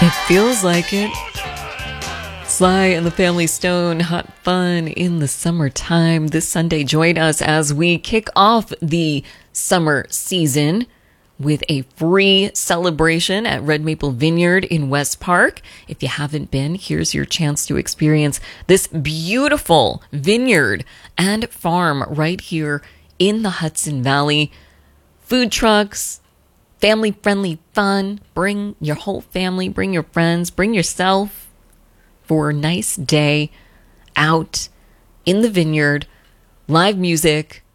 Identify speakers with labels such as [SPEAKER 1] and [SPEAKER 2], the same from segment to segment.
[SPEAKER 1] It feels like it. Sly and the Family Stone, hot fun in the summertime. This Sunday, join us as we kick off the summer season with a free celebration at Red Maple Vineyard in West Park. If you haven't been, here's your chance to experience this beautiful vineyard and farm right here in the Hudson Valley. Food trucks, family-friendly fun. Bring your whole family, bring your friends, bring yourself for a nice day out in the vineyard. Live music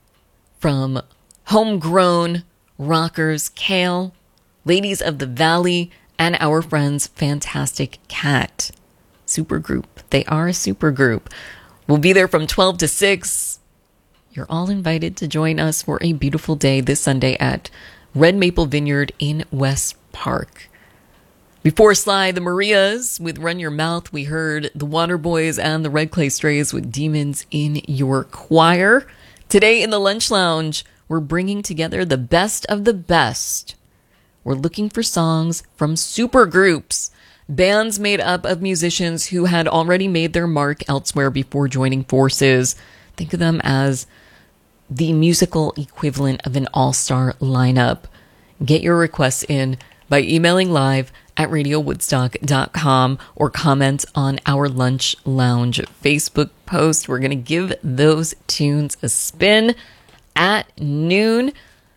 [SPEAKER 1] from homegrown rockers Kale, Ladies of the Valley, and our friends Fantastic Cat. Supergroup. They are a supergroup. We'll be there from 12 to 6. You're all invited to join us for a beautiful day this Sunday at Red Maple Vineyard in West Park. Before Sly, the Marias with Run Your Mouth, we heard the Waterboys and the Red Clay Strays with Demons in Your Choir. Today in the Lunch Lounge, we're bringing together the best of the best. We're looking for songs from supergroups, bands made up of musicians who had already made their mark elsewhere before joining forces. Think of them as the musical equivalent of an all-star lineup. Get your requests in by emailing live at radiowoodstock.com or comment on our Lunch Lounge Facebook post. We're going to give those tunes a spin at noon.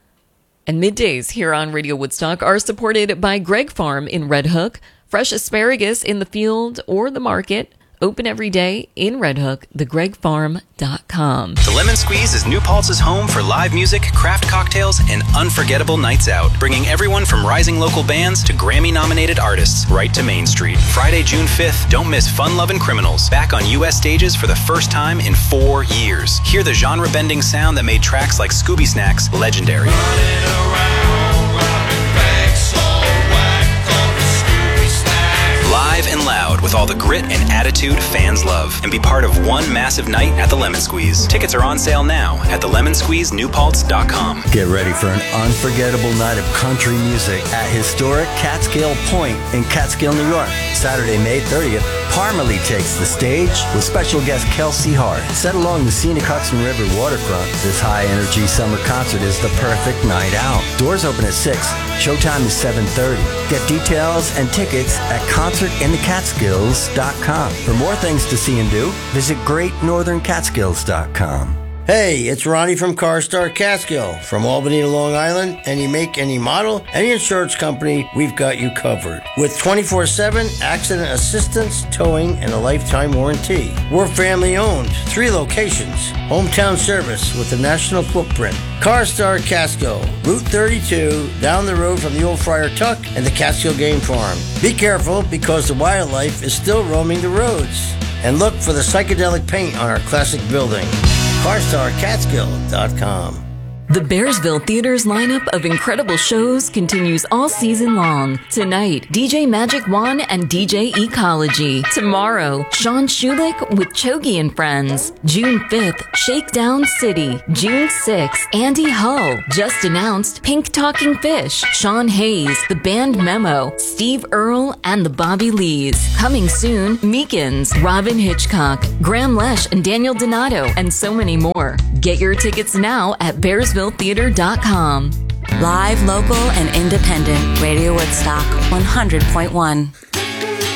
[SPEAKER 1] And middays here on Radio Woodstock are supported by Greg Farm in Red Hook. Fresh asparagus in the field or the market. Open every day in Red Hook, thegregfarm.com.
[SPEAKER 2] The Lemon Squeeze is New Paltz's home for live music, craft cocktails, and unforgettable nights out, bringing everyone from rising local bands to Grammy-nominated artists right to Main Street. Friday, June 5th, don't miss Fun-Lovin' Criminals, back on U.S. stages for the first time in 4 years. Hear the genre-bending sound that made tracks like Scooby Snacks legendary. Live and loud with all the grit and attitude fans love. And be part of one massive night at the Lemon Squeeze. Tickets are on sale now at thelemonsqueezenewpaltz.com.
[SPEAKER 3] Get ready for an unforgettable night of country music at historic Catskill Point in Catskill, New York. Saturday, May 30th, Parmalee takes the stage with special guest Kelsey Hart. Set along the scenic Hudson River waterfront, this high-energy summer concert is the perfect night out. Doors open at 6. Showtime is 7:30. Get details and tickets at concertinthecatskills.com. For more things to see and do, visit greatnortherncatskills.com.
[SPEAKER 4] Hey, it's Ronnie from CarStar Catskill. From Albany to Long Island, any make, any model, any insurance company, we've got you covered. With 24/7 accident assistance, towing, and a lifetime warranty. We're family owned, 3 locations. Hometown service with a national footprint. CarStar Catskill, Route 32, down the road from the old Friar Tuck and the Catskill Game Farm. Be careful because the wildlife is still roaming the roads. And look for the psychedelic paint on our classic building. CarstarCatskill.com.
[SPEAKER 1] The Bearsville Theater's lineup of incredible shows continues all season long. Tonight, DJ Magic Juan and DJ Ecology. Tomorrow, Sean Schulich with Chogi and Friends. June 5th, Shakedown City. June 6th, Andy Hull. Just announced Pink Talking Fish. Sean Hayes, The Band Memo. Steve Earle and the Bobby Lees. Coming soon, Meekins, Robin Hitchcock, Graham Lesh and Daniel Donato, and so many more. Get your tickets now at BearsvilleTheater.com.
[SPEAKER 5] Live, local, and independent. Radio Woodstock 100.1.